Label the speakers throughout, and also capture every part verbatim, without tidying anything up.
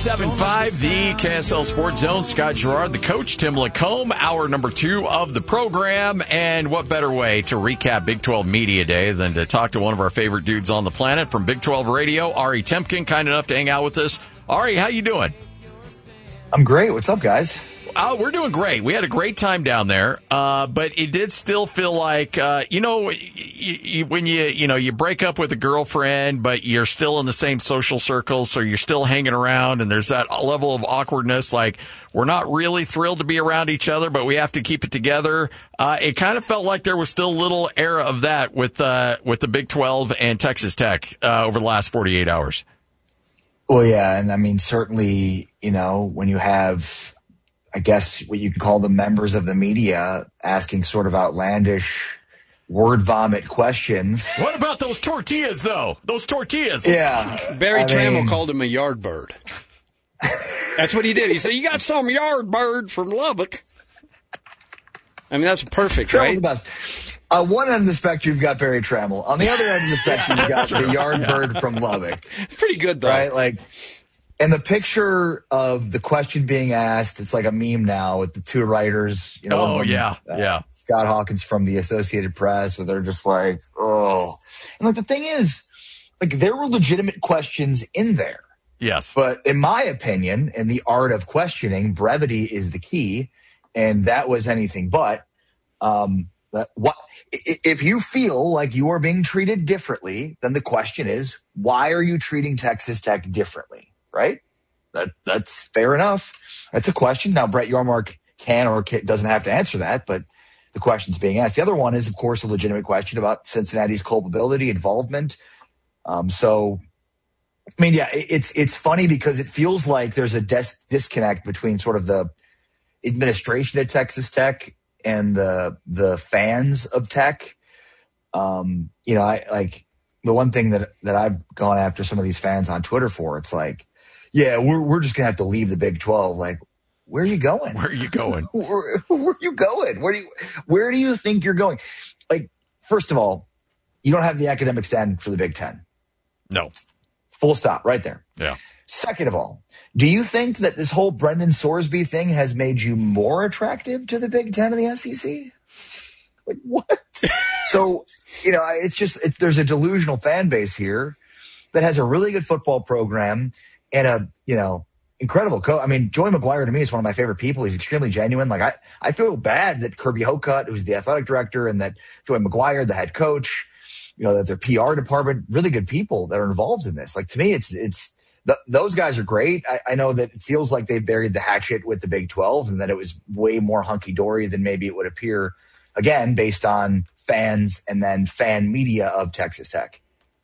Speaker 1: ninety-seven point five, the K S L Sports Zone. Scott Gerard, the coach, Tim Lacombe, hour number two of the program. And what better way to recap Big twelve Media Day than to talk to one of our favorite dudes on the planet from Big twelve Radio, Ari Temkin, kind enough to hang out with us. Ari, how you doing?
Speaker 2: I'm great. What's up, guys?
Speaker 1: Oh, we're doing great. We had a great time down there, uh, but it did still feel like, uh, you know, y- y- when you, you know, you break up with a girlfriend, but you're still in the same social circles, so you're still hanging around, and there's that level of awkwardness, like we're not really thrilled to be around each other, but we have to keep it together. Uh, it kind of felt like there was still a little era of that with, uh, with the Big twelve and Texas Tech, uh, over the last forty-eight hours.
Speaker 2: Well, yeah, and I mean, certainly, you know, when you have, I guess what you can call the members of the media asking sort of outlandish word vomit questions.
Speaker 1: What about those tortillas, though? Those tortillas.
Speaker 2: Yeah.
Speaker 3: Barry
Speaker 2: I
Speaker 3: Trammell
Speaker 2: mean,
Speaker 3: called him a yard bird. That's what he did. He said, you got some yard bird from Lubbock. I mean, that's perfect,
Speaker 2: Trammell's
Speaker 3: right?
Speaker 2: the best. On one end of the spectrum, you've got Barry Trammell. On the other end of the spectrum, you've got the yard
Speaker 1: Yeah.
Speaker 2: bird from Lubbock.
Speaker 3: It's pretty good, though.
Speaker 2: Right? Like, and the picture of the question being asked, it's like a meme now with the two writers. You know,
Speaker 1: Oh,
Speaker 2: one of them,
Speaker 1: yeah,
Speaker 2: uh,
Speaker 1: yeah.
Speaker 2: Scott Hawkins from the Associated Press, where they're just like, oh. And like the thing is, like there were legitimate questions in there.
Speaker 1: Yes.
Speaker 2: But in my opinion, in the art of questioning, brevity is the key. And that was anything but. Um, that what if you feel like you are being treated differently, then the question is, why are you treating Texas Tech differently? Right? That that's fair enough. That's a question. Now, Brett Yormark can or can, doesn't have to answer that, but the question's being asked. The other one is, of course, a legitimate question about Cincinnati's culpability, involvement. Um, so, I mean, yeah, it, it's it's funny because it feels like there's a dis- disconnect between sort of the administration at Texas Tech and the the fans of Tech. Um, you know, I like the one thing that that I've gone after some of these fans on Twitter for. It's like, yeah, we're we're just gonna have to leave the Big twelve. Like, where are you going?
Speaker 1: Where are you going?
Speaker 2: where, where are you going? Where do you where do you think you're going? Like, first of all, you don't have the academic stand for the Big Ten.
Speaker 1: No.
Speaker 2: Full stop, right there.
Speaker 1: Yeah.
Speaker 2: Second of all, do you think that this whole Brendan Sorsby thing has made you more attractive to the Big Ten and the S E C? Like, what? So, you know, it's just, it, there's a delusional fan base here that has a really good football program and a, you know, incredible coach. I mean, Joey McGuire to me is one of my favorite people. He's extremely genuine. Like, I, I feel bad that Kirby Hocutt, who's the athletic director, and that Joey McGuire, the head coach, you know, that their P R department, really good people that are involved in this. Like, to me, it's, it's, th- those guys are great. I, I know that it feels like they've buried the hatchet with the Big twelve and that it was way more hunky-dory than maybe it would appear, again, based on fans and then fan media of Texas Tech.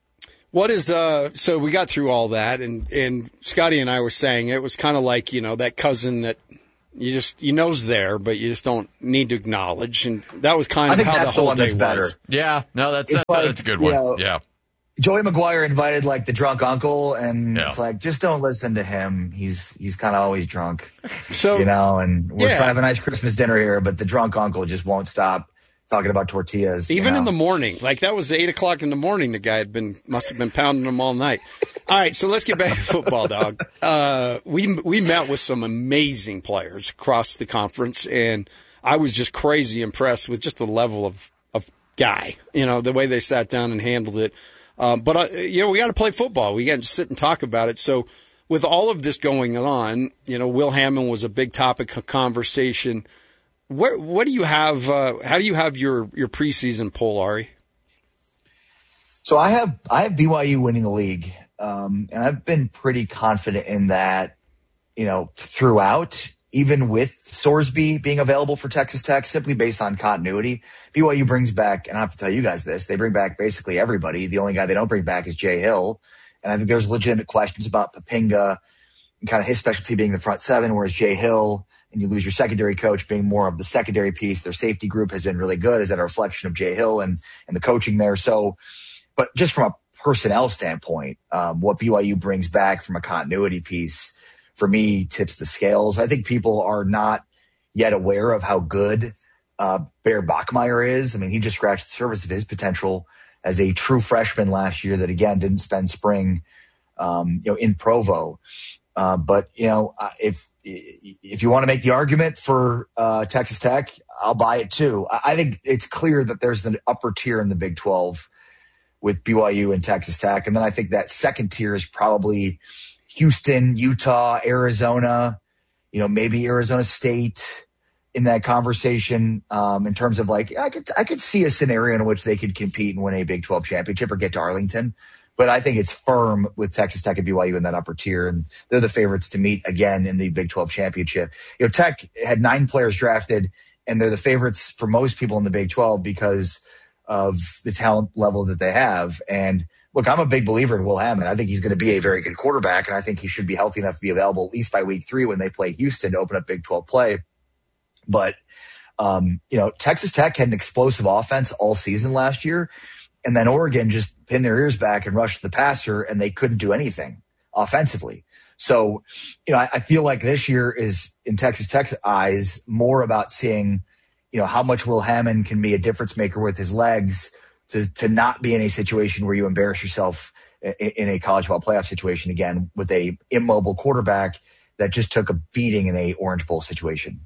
Speaker 3: What is, uh, so we got through all that, and, and Scotty and I were saying it was kind of like, you know, that cousin that you just, you know's there, but you just don't need to acknowledge. And that was kind
Speaker 2: I
Speaker 3: of
Speaker 2: think
Speaker 3: how
Speaker 2: that's
Speaker 3: the whole
Speaker 2: the one
Speaker 3: day
Speaker 2: that's better.
Speaker 3: was.
Speaker 1: Yeah. No, that's,
Speaker 2: It's
Speaker 1: that's,
Speaker 2: like,
Speaker 1: that's a good one.
Speaker 2: you know,
Speaker 1: Yeah.
Speaker 2: Joey McGuire invited like the drunk uncle, and
Speaker 1: Yeah.
Speaker 2: it's like, just don't listen to him. He's he's kind of always drunk,
Speaker 3: So,
Speaker 2: you know. And we're
Speaker 3: yeah.
Speaker 2: trying to have a nice Christmas dinner here, but the drunk uncle just won't stop talking about tortillas.
Speaker 3: even
Speaker 2: you
Speaker 3: in
Speaker 2: know?
Speaker 3: the morning, like that was eight o'clock in the morning, the guy had been, must have been pounding them all night. All right. So let's get back to football, dog. Uh, we, we met with some amazing players across the conference, and I was just crazy impressed with just the level of, of guy, you know, the way they sat down and handled it. Um, but, uh, you know, we got to play football. We got to sit and talk about it. So with all of this going on, you know, Will Hammond was a big topic of conversation. What, what do you have, uh, how do you have your, your preseason poll, Ari?
Speaker 2: So I have I have B Y U winning the league, um, and I've been pretty confident in that, you know, throughout, even with Sorsby being available for Texas Tech, simply based on continuity. B Y U brings back, and I have to tell you guys this, they bring back basically everybody. The only guy they don't bring back is Jay Hill, and I think there's legitimate questions about Papinga and kind of his specialty being the front seven, whereas Jay Hill, and you lose your secondary coach being more of the secondary piece. Their safety group has been really good. Is that a reflection of Jay Hill and, and the coaching there? So, but just from a personnel standpoint, um, what B Y U brings back from a continuity piece, for me, tips the scales. I think people are not yet aware of how good uh, Bear Bachmeier is. I mean, he just scratched the surface of his potential as a true freshman last year that, again, didn't spend spring um, you know, in Provo. Uh, but, you know, uh, if if you want to make the argument for uh, Texas Tech, I'll buy it too. I, I think it's clear that there's an upper tier in the Big twelve with B Y U and Texas Tech. And then I think that second tier is probably Houston, Utah, Arizona, you know, maybe Arizona State in that conversation, um, in terms of like, I could, I could see a scenario in which they could compete and win a Big twelve championship or get to Arlington. But I think it's firm with Texas Tech and B Y U in that upper tier, and they're the favorites to meet again in the Big twelve championship. You know, Tech had nine players drafted, and they're the favorites for most people in the Big twelve because of the talent level that they have. And look, I'm a big believer in Will Hammond. I think he's going to be a very good quarterback, and I think he should be healthy enough to be available at least by week three when they play Houston to open up Big twelve play. But, um, you know, Texas Tech had an explosive offense all season last year. And then Oregon just pinned their ears back and rushed the passer, and they couldn't do anything offensively. So, you know, I, I feel like this year is, in Texas Tech's eyes, more about seeing, you know, how much Will Hammond can be a difference maker with his legs to, to not be in a situation where you embarrass yourself in, in a college football playoff situation again with a immobile quarterback that just took a beating in a Orange Bowl situation.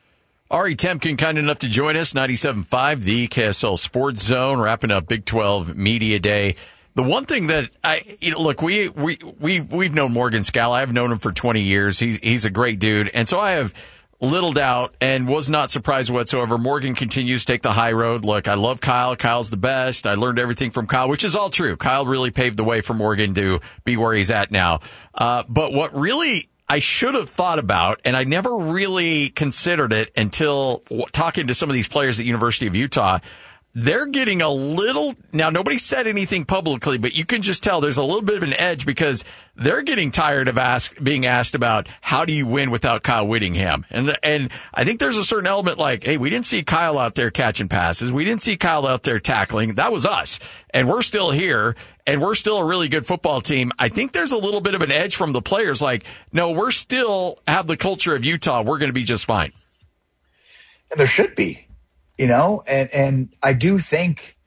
Speaker 1: Ari Temkin, kind enough to join us, ninety-seven point five, the K S L Sports Zone, wrapping up Big twelve Media Day. The one thing that I you know, look, we we we we've known Morgan Scalley. I've known him for twenty years. He's he's a great dude, and so I have little doubt and was not surprised whatsoever. Morgan continues to take the high road. Look, I love Kyle. Kyle's the best. I learned everything from Kyle, which is all true. Kyle really paved the way for Morgan to be where he's at now. Uh, but what really I should have thought about, and I never really considered it until talking to some of these players at University of Utah, they're getting a little, now nobody said anything publicly, but you can just tell there's a little bit of an edge because they're getting tired of ask, being asked about how do you win without Kyle Whittingham. And, and I think there's a certain element like, hey, we didn't see Kyle out there catching passes. We didn't see Kyle out there tackling. That was us. And we're still here. And we're still a really good football team. I think there's a little bit of an edge from the players. Like, no, we're still have the culture of Utah. We're going to be just fine.
Speaker 2: And there should be, you know, and, and I do think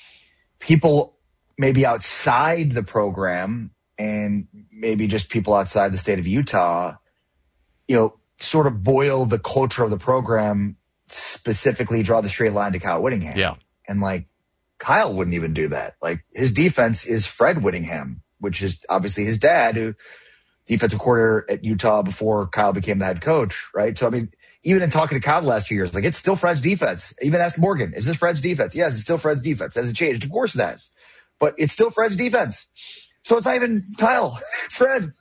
Speaker 2: people maybe outside the program and maybe just people outside the state of Utah, you know, sort of boil the culture of the program, specifically draw the straight line to Kyle Whittingham.
Speaker 1: Yeah.
Speaker 2: And like, Kyle wouldn't even do that. Like, his defense is Fred Whittingham, which is obviously his dad, who defensive coordinator at Utah before Kyle became the head coach, right? So, I mean, even in talking to Kyle the last few years, like, it's still Fred's defense. Even asked Morgan, is this Fred's defense? Yes, it's still Fred's defense. Has it changed? Of course it has. But it's still Fred's defense. So it's not even Kyle. It's Fred.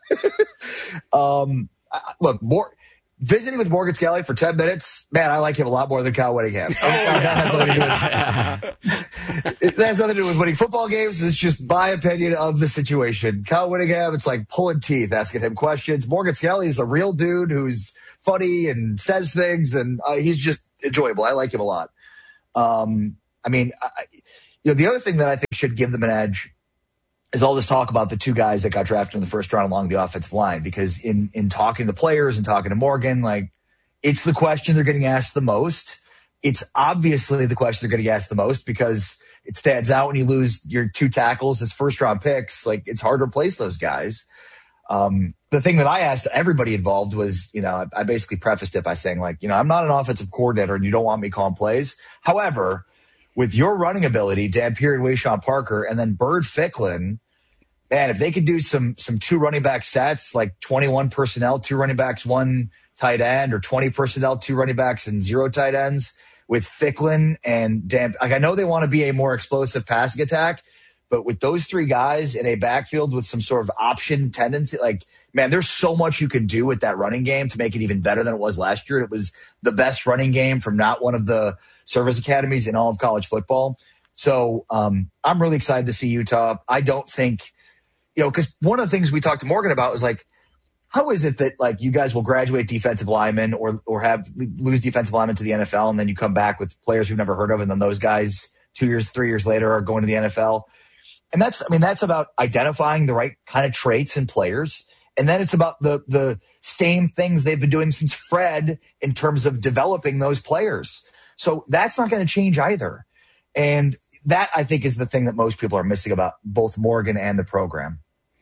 Speaker 2: um, look, more... Visiting with Morgan Scalley for ten minutes, man, I like him a lot more than Kyle Whittingham. Oh, that, has with, that has nothing to do with winning football games. It's just my opinion of the situation. Kyle Whittingham, it's like pulling teeth asking him questions. Morgan Scalley is a real dude who's funny and says things, and uh, he's just enjoyable. I like him a lot. Um, I mean, I, you know, the other thing that I think should give them an edge is all this talk about the two guys that got drafted in the first round along the offensive line, because in, in talking to the players and talking to Morgan, like, it's the question they're getting asked the most. It's obviously the question they're getting asked the most because it stands out when you lose your two tackles as first round picks. Like, it's hard to replace those guys. Um, the thing that I asked everybody involved was, you know, I, I basically prefaced it by saying, like, you know, I'm not an offensive coordinator and you don't want me calling plays. However, with your running ability, Dan Peary and Wayshawn Parker, and then Bird Ficklin, man, if they could do some some two running back sets, like twenty-one personnel, two running backs, one tight end, or twenty personnel, two running backs, and zero tight ends with Ficklin and Dan. Like, I know they want to be a more explosive passing attack, but with those three guys in a backfield with some sort of option tendency, like, man, there's so much you can do with that running game to make it even better than it was last year. It was the best running game from not one of the service academies in all of college football. So um, I'm really excited to see Utah. I don't think, you know, because one of the things we talked to Morgan about was like, how is it that like you guys will graduate defensive linemen or or have lose defensive linemen to the N F L, and then you come back with players we've never heard of, and then those guys two years, three years later are going to the N F L? And that's, I mean, that's about identifying the right kind of traits in players. And then it's about the the same things they've been doing since Fred in terms of developing those players. So that's not going to change either. And that, I think, is the thing that most people are missing about both Morgan and the program.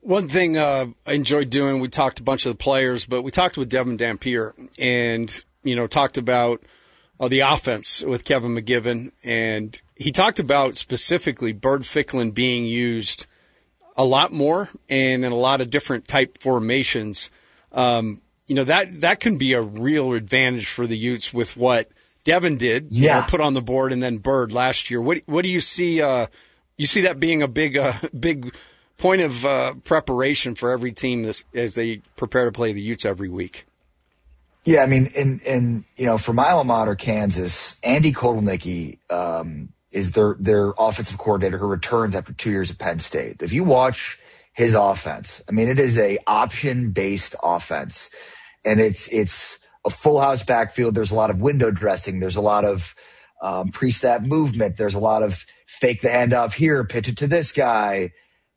Speaker 3: One thing uh, I enjoyed doing, we talked to a bunch of the players, but we talked with Devin Dampier and, you know, talked about uh, the offense with Kevin McGivern. And he talked about specifically Bird Ficklin being used a lot more and in a lot of different type formations. Um, you know, that, that can be a real advantage for the Utes with what Devin did,
Speaker 2: yeah.
Speaker 3: you know, put on the board, and then Bird last year. What, what do you see? Uh, you see that being a big, uh, big point of uh, preparation for every team this, as they prepare to play the Utes every week?
Speaker 2: Yeah, I mean, in, in you know, for my alma mater, Kansas, Andy Kotelnicki um, is their their offensive coordinator who returns after two years at Penn State. If you watch his offense, I mean, it is a option based offense, and it's it's a full house backfield. There's a lot of window dressing. There's a lot of um, pre-snap movement. There's a lot of fake the handoff here, pitch it to this guy.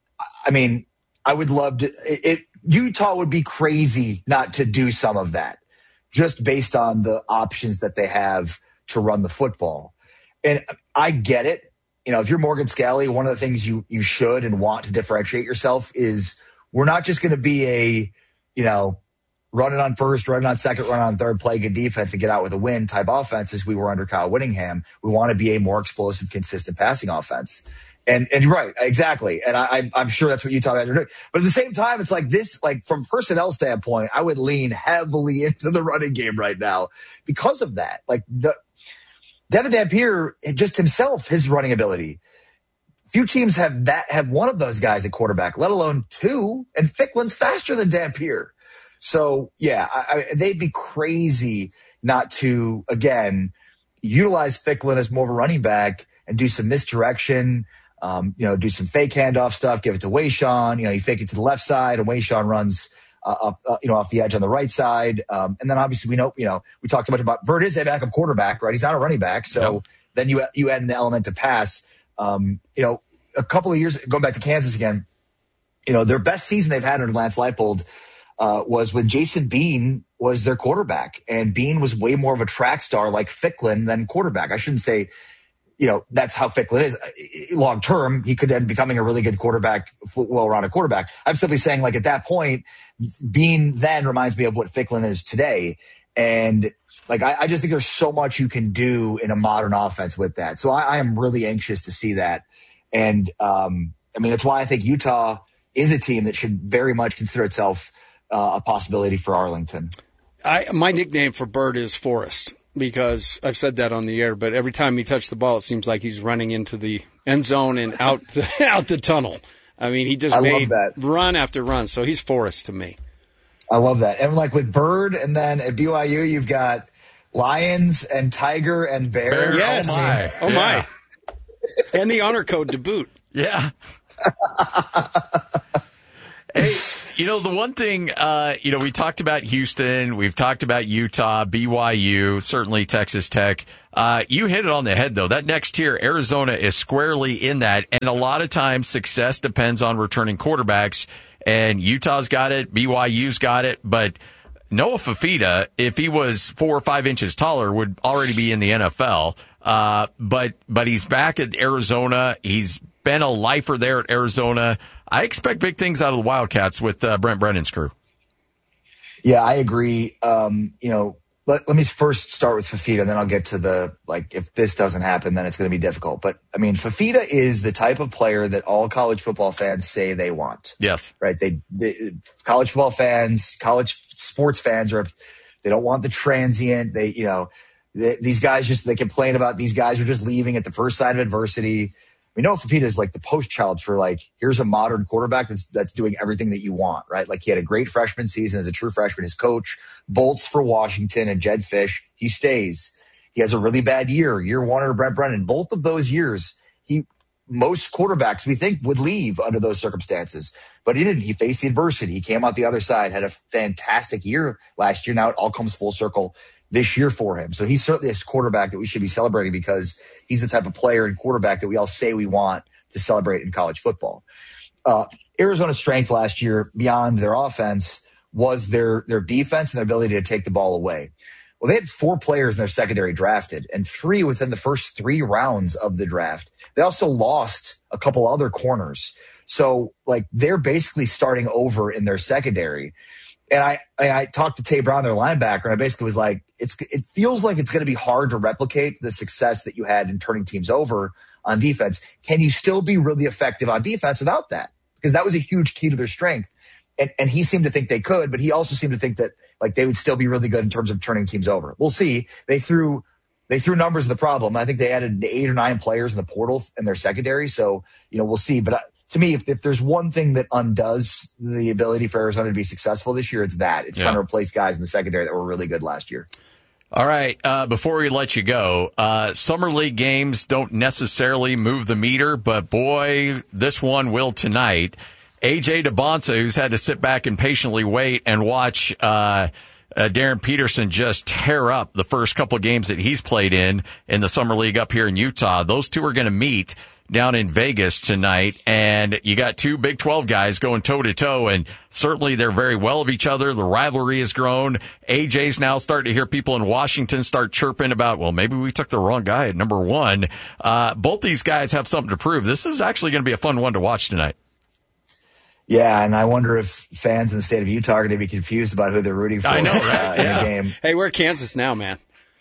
Speaker 2: I mean, I would love to. It, it Utah would be crazy not to do some of that, just based on the options that they have to run the football. And I get it. You know, if you're Morgan Scalley, one of the things you you should and want to differentiate yourself is we're not just going to be a, you know, run it on first, run it on second, run it on third, play good defense and get out with a win type offense as we were under Kyle Whittingham. We want to be a more explosive, consistent passing offense. And and you're right, exactly. And I, I'm sure that's what Utah guys are doing. But at the same time, it's like this, like from personnel standpoint, I would lean heavily into the running game right now because of that. Like the Devin Dampier, just himself, his running ability. Few teams have that, have one of those guys at quarterback, let alone two. And Ficklin's faster than Dampier. So yeah, I, I, they'd be crazy not to, again, utilize Ficklin as more of a running back and do some misdirection. Um, you know, do some fake handoff stuff, give it to Wayshawn. You know, you fake it to the left side, and Wayshawn runs uh, up, uh, you know, off the edge on the right side. Um, and then obviously we know, you know, we talked so much about Bird is a backup quarterback, right? He's not a running back, so yep. Then you you add in the element to pass. Um, you know, a couple of years going back to Kansas again, you know, their best season they've had under Lance Leipold uh, was when Jason Bean was their quarterback, and Bean was way more of a track star like Ficklin than quarterback. I shouldn't say. You know, that's how Ficklin is. Long term, he could end becoming a really good quarterback, well-rounded quarterback. I'm simply saying, like, at that point, Bean then reminds me of what Ficklin is today. And, like, I, I just think there's so much you can do in a modern offense with that. So I, I am really anxious to see that. And, um, I mean, that's why I think Utah is a team that should very much consider itself uh, a possibility for Arlington. I,
Speaker 3: my nickname for Bird is Forrest. Because I've said that on the air, but every time he touches the ball, it seems like he's running into the end zone and out the, out the tunnel. I mean, he just
Speaker 2: I
Speaker 3: made
Speaker 2: love that.
Speaker 3: run after run, so he's Forrest to me.
Speaker 2: I love that. And like with Bird, and then at B Y U, you've got Lions and Tiger and Bear.
Speaker 3: Bear yes.
Speaker 1: Oh, my.
Speaker 3: Oh,
Speaker 1: yeah.
Speaker 3: my. And the honor code to boot.
Speaker 1: Yeah. Hey, you know, the one thing, uh, you know, we talked about Houston, we've talked about Utah, B Y U, certainly Texas Tech. Uh, you hit it on the head, though. That next tier, Arizona is squarely in that. And a lot of times success depends on returning quarterbacks. And Utah's got it, B Y U's got it. But Noah Fafita, if he was four or five inches taller, would already be in the N F L. Uh, but, but he's back at Arizona. He's been a lifer there at Arizona. I expect big things out of the Wildcats with uh, Brent Brennan's crew.
Speaker 2: Yeah, I agree. Um, you know, let, let me first start with Fafita, and then I'll get to the, like, if this doesn't happen, then it's going to be difficult. But, I mean, Fafita is the type of player that all college football fans say they want.
Speaker 1: Yes.
Speaker 2: Right? They, they college football fans, college sports fans are, they don't want the transient. They, you know, they, these guys just, they complain about these guys are just leaving at the first sign of adversity. We know Fafita is like the post child for like, here's a modern quarterback that's that's doing everything that you want, right? Like he had a great freshman season as a true freshman. His coach bolts for Washington and Jed Fish. He stays. He has a really bad year, year one under Brent Brennan. Both of those years, he most quarterbacks we think would leave under those circumstances, but he didn't. He faced the adversity. He came out the other side, had a fantastic year last year. Now it all comes full circle this year for him. So he's certainly a quarterback that we should be celebrating because he's the type of player and quarterback that we all say we want to celebrate in college football. Uh, Arizona's strength last year beyond their offense was their, their defense and their ability to take the ball away. Well, they had four players in their secondary drafted and three within the first three rounds of the draft. They also lost a couple other corners. So, like, they're basically starting over in their secondary. And I, I, I talked to Tay Brown, their linebacker, and I basically was like, it's, it feels like it's going to be hard to replicate the success that you had in turning teams over on defense. Can you still be really effective on defense without that? Because that was a huge key to their strength. And, and he seemed to think they could, but he also seemed to think that like they would still be really good in terms of turning teams over. We'll see. They threw, they threw numbers of the problem. I think they added eight or nine players in the portal in their secondary. So, you know, we'll see. But I, to me, if, if there's one thing that undoes the ability for Arizona to be successful this year, it's that. It's yeah. trying to replace guys in the secondary that were really good last year.
Speaker 1: All right. Uh, before we let you go, uh, summer league games don't necessarily move the meter, but boy, this one will tonight. A J DeBonsa, who's had to sit back and patiently wait and watch uh, uh, Darren Peterson just tear up the first couple of games that he's played in in the summer league up here in Utah. Those two are going to meet down in Vegas tonight, and you got two Big twelve guys going toe-to-toe, and certainly they're very well of each other. The rivalry has grown. A J's now starting to hear people in Washington start chirping about, well, maybe we took the wrong guy at number one. Uh, both these guys have something to prove. This is actually going to be a fun one to watch tonight.
Speaker 2: Yeah, and I wonder if fans in the state of Utah are going to be confused about who they're rooting for.
Speaker 1: I know, right?
Speaker 2: uh, in
Speaker 1: yeah.
Speaker 2: the game.
Speaker 3: Hey, we're Kansas now, man.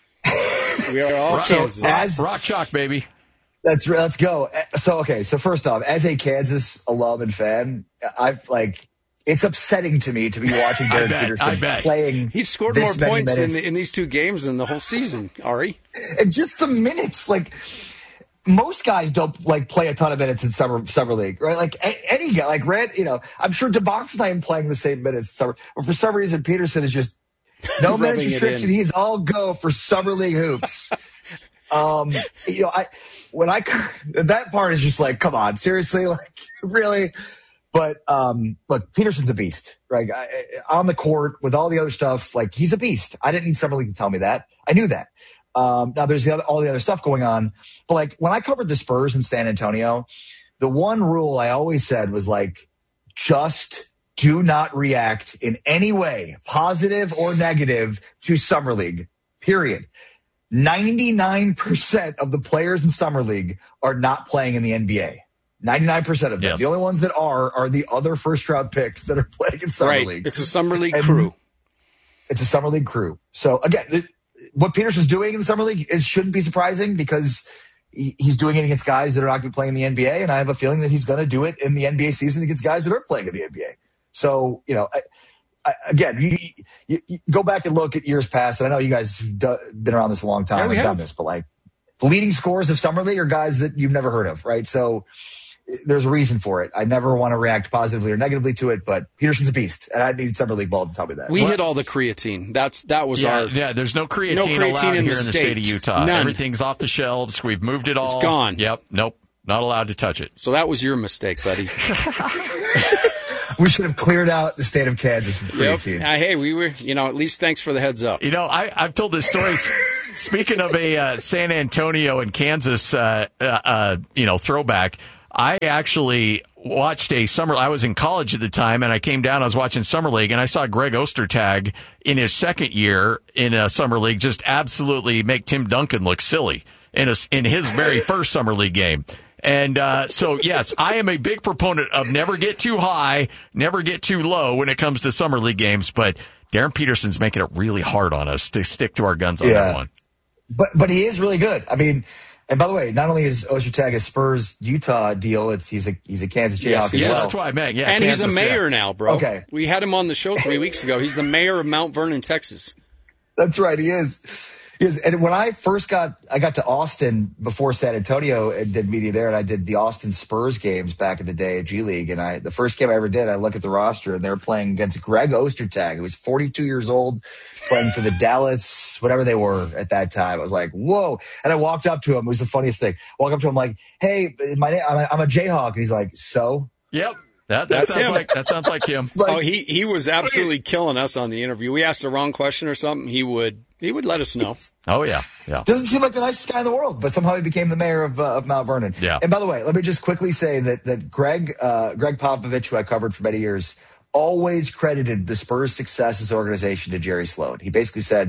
Speaker 3: We are all
Speaker 1: rock,
Speaker 3: Kansas.
Speaker 1: As, rock chalk, baby.
Speaker 2: Let's let's go. So okay, so first off, as a Kansas alum and fan, I've like it's upsetting to me to be watching Darren
Speaker 1: bet,
Speaker 2: Peterson playing.
Speaker 3: He's scored more points in, the, in these two games than the whole season, Ari.
Speaker 2: And just the minutes, like most guys don't like play a ton of minutes in summer summer league, right? Like a, any guy, like Red, you know, I'm sure DeBonsa and I am playing the same minutes in summer, but for some reason Peterson is just no minutes restriction. He's all go for summer league hoops. Um, you know, I, when I, that part is just like, come on, seriously, like, really? But, um, look, Peterson's a beast, right? I, on the court with all the other stuff, like, he's a beast. I didn't need Summer League to tell me that. I knew that. Um, now there's the other, all the other stuff going on. But like, when I covered the Spurs in San Antonio, the one rule I always said was like, just do not react in any way, positive or negative, to Summer League, period. ninety-nine percent of the players in Summer League are not playing in the N B A. ninety-nine percent of them. Yes. The only ones that are are the other first-round picks that are playing in Summer
Speaker 3: right.
Speaker 2: League.
Speaker 3: It's a Summer League
Speaker 2: and
Speaker 3: crew.
Speaker 2: It's a Summer League crew. So, again, th- what Peterson's doing in the Summer League is, shouldn't be surprising because he, he's doing it against guys that are not going to be playing in the N B A, and I have a feeling that he's going to do it in the N B A season against guys that are playing in the N B A. So, you know, I, I, again, you, you, you go back and look at years past, and I know you guys have do, been around this a long time
Speaker 3: yeah,
Speaker 2: and
Speaker 3: have
Speaker 2: done this, but like the leading scorers of Summer League are guys that you've never heard of, right? So there's a reason for it. I never want to react positively or negatively to it, but Peterson's a beast, and I need Summer League ball to tell me that.
Speaker 3: We
Speaker 2: what?
Speaker 3: hit all the creatine. That's that was
Speaker 1: yeah,
Speaker 3: our
Speaker 1: yeah. There's no creatine,
Speaker 3: no creatine
Speaker 1: allowed
Speaker 3: in
Speaker 1: here
Speaker 3: the
Speaker 1: in the
Speaker 3: state.
Speaker 1: state of Utah.
Speaker 3: None.
Speaker 1: Everything's off the shelves. We've moved it all.
Speaker 3: It's gone.
Speaker 1: Yep. Nope. Not allowed to touch it.
Speaker 3: So that was your mistake, buddy.
Speaker 2: We should have cleared out the state of Kansas from creatine.
Speaker 3: Yep. Uh, hey, we were, you know, at least thanks for the heads up.
Speaker 1: You know, I, I've told this story. Speaking of a uh, San Antonio and Kansas, uh, uh, uh, you know, throwback, I actually watched a summer. I was in college at the time, and I came down. I was watching Summer League, and I saw Greg Ostertag in his second year in a Summer League just absolutely make Tim Duncan look silly in a, in his very first Summer League game. And uh, so, yes, I am a big proponent of never get too high, never get too low when it comes to Summer League games. But Darren Peterson's making it really hard on us to stick to our guns on
Speaker 2: yeah.
Speaker 1: that one.
Speaker 2: But but he is really good. I mean, and by the way, not only is Ostertag a Spurs Utah deal, it's he's a he's a Kansas Jayhawk
Speaker 1: yes,
Speaker 2: as
Speaker 1: yeah,
Speaker 2: well.
Speaker 1: That's what I meant. Yeah,
Speaker 3: and
Speaker 1: Kansas,
Speaker 3: he's a mayor
Speaker 1: yeah.
Speaker 3: now, bro.
Speaker 2: Okay,
Speaker 3: we had him on the show three weeks ago. He's the mayor of Mount Vernon, Texas.
Speaker 2: That's right. He is. He is. And when I first got, I got to Austin before San Antonio and did media there, and I did the Austin Spurs games back in the day at G League. And I, the first game I ever did, I look at the roster and they were playing against Greg Ostertag, who was forty-two years old, playing for the Dallas, whatever they were at that time. I was like, whoa. And I walked up to him. It was the funniest thing. I walked up to him like, hey, my name, I'm a, I'm a Jayhawk. And he's like, so?
Speaker 1: Yep. That, that
Speaker 3: That's
Speaker 1: sounds
Speaker 3: him.
Speaker 1: like that sounds like him.
Speaker 2: Like,
Speaker 3: oh, he he was absolutely killing us on the interview. We asked the wrong question or something. He would he would let us know.
Speaker 1: Oh yeah, yeah.
Speaker 2: Doesn't seem like the nicest guy in the world, but somehow he became the mayor of uh, of Mount Vernon.
Speaker 1: Yeah.
Speaker 2: And by the way, let me just quickly say that that Greg uh, Greg Popovich, who I covered for many years, always credited the Spurs' success as an organization to Jerry Sloan. He basically said,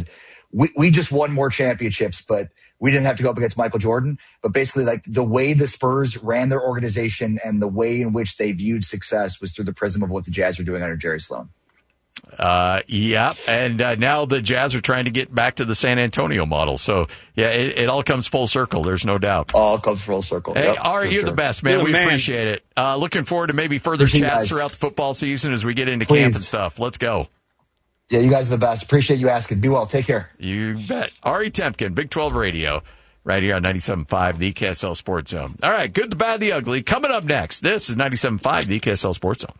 Speaker 2: we, we just won more championships, but we didn't have to go up against Michael Jordan. But basically, like the way the Spurs ran their organization and the way in which they viewed success was through the prism of what the Jazz were doing under Jerry Sloan.
Speaker 1: Uh, yeah, and uh, now the Jazz are trying to get back to the San Antonio model. So, yeah, it, it all comes full circle. There's no doubt.
Speaker 2: All comes full circle.
Speaker 1: Hey,
Speaker 2: yep,
Speaker 1: all right, you're
Speaker 2: sure.
Speaker 1: the best, man.
Speaker 3: You're the
Speaker 1: we
Speaker 3: man.
Speaker 1: appreciate it. Uh, looking forward to maybe further
Speaker 2: Appreciate
Speaker 1: chats
Speaker 2: you
Speaker 1: throughout the football season as we get into
Speaker 2: Please.
Speaker 1: camp and stuff. Let's go.
Speaker 2: Yeah, you guys are the best. Appreciate you asking. Be well. Take care.
Speaker 1: You bet. Ari Temkin, Big twelve Radio, right here on ninety-seven point five, the K S L Sports Zone. All right, good, the bad, the ugly. Coming up next, this is ninety-seven point five, the K S L Sports Zone.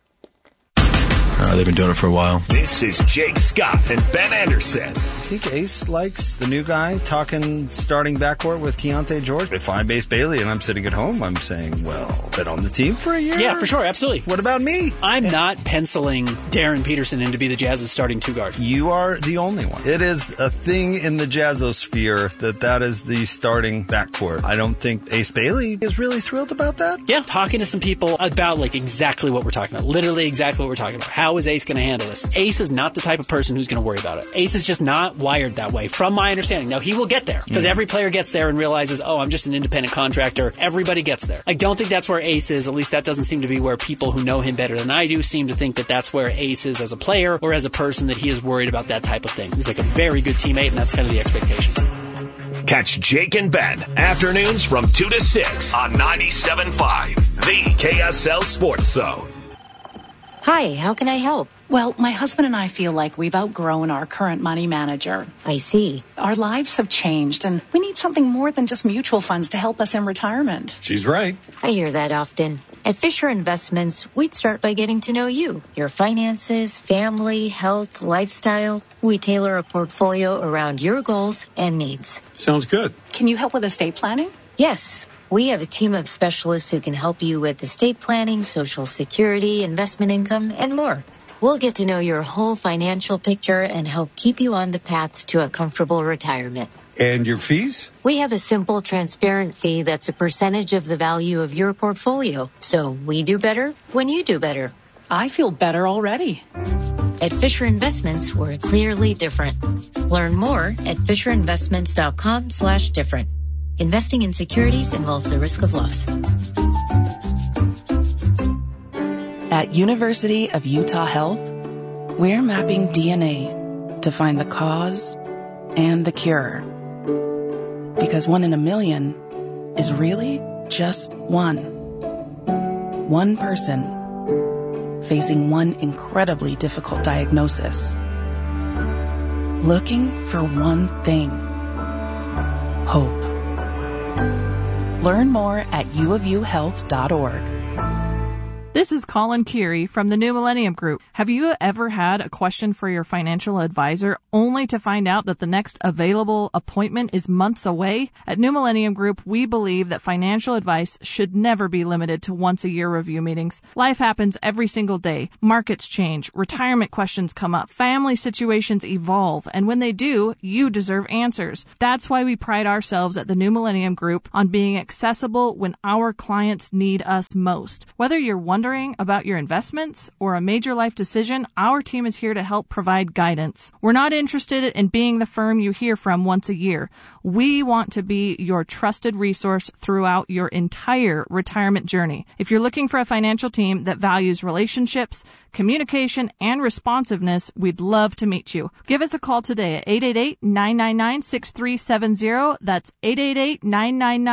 Speaker 4: Uh, they've been doing it for a while.
Speaker 5: This is Jake Scott and Ben Anderson.
Speaker 6: I think Ace likes the new guy talking starting backcourt with Keontae George. If I'm Ace Bailey and I'm sitting at home, I'm saying, well, been on the team for a year?
Speaker 7: Yeah, for sure, absolutely.
Speaker 6: What about me?
Speaker 7: I'm not penciling Darren Peterson in to be the Jazz's starting two guard.
Speaker 6: You are the only one. It is a thing in the Jazzosphere that that is the starting backcourt. I don't think Ace Bailey is really thrilled about that.
Speaker 7: Yeah, talking to some people about like exactly what we're talking about. Literally exactly what we're talking about. How is Ace going to handle this? Ace is not the type of person who's going to worry about it. Ace is just not wired that way, from my understanding. Now, he will get there, because mm. every player gets there and realizes, oh, I'm just an independent contractor. Everybody gets there. I don't think that's where Ace is. At least that doesn't seem to be where people who know him better than I do seem to think that that's where Ace is as a player or as a person, that he is worried about that type of thing. He's like a very good teammate, and that's kind of the expectation.
Speaker 5: Catch Jake and Ben afternoons from two to six on ninety-seven point five, the K S L Sports Zone.
Speaker 8: Hi, how can I help?
Speaker 9: Well, my husband and I feel like we've outgrown our current money manager.
Speaker 8: I see.
Speaker 9: Our lives have changed, and we need something more than just mutual funds to help us in retirement.
Speaker 6: She's right.
Speaker 8: I hear that often. At Fisher Investments, we'd start by getting to know you, your finances, family, health, lifestyle. We tailor a portfolio around your goals and needs.
Speaker 6: Sounds good.
Speaker 9: Can you help with estate planning?
Speaker 8: Yes. We have a team of specialists who can help you with estate planning, Social Security, investment income, and more. We'll get to know your whole financial picture and help keep you on the path to a comfortable retirement.
Speaker 6: And your fees?
Speaker 8: We have a simple, transparent fee that's a percentage of the value of your portfolio. So we do better when you do better.
Speaker 9: I feel better already.
Speaker 8: At Fisher Investments, we're clearly different. Learn more at fisherinvestments.com slash different. Investing in securities involves the risk of loss.
Speaker 10: At University of Utah Health, we're mapping D N A to find the cause and the cure. Because one in a million is really just one. One person facing one incredibly difficult diagnosis. Looking for one thing. Hope. Learn more at u of u health dot org.
Speaker 11: This is Colin Keary from the New Millennium Group. Have you ever had a question for your financial advisor only to find out that the next available appointment is months away? At New Millennium Group, we believe that financial advice should never be limited to once-a-year review meetings. Life happens every single day. Markets change. Retirement questions come up. Family situations evolve. And when they do, you deserve answers. That's why we pride ourselves at the New Millennium Group on being accessible when our clients need us most. Whether you're wondering about your investments or a major life decision, our team is here to help provide guidance. We're not interested in being the firm you hear from once a year. We want to be your trusted resource throughout your entire retirement journey. If you're looking for a financial team that values relationships, communication, and responsiveness, we'd love to meet you. Give us a call today at eight eight eight, nine nine nine, six three seven zero. That's eight eight eight, nine nine nine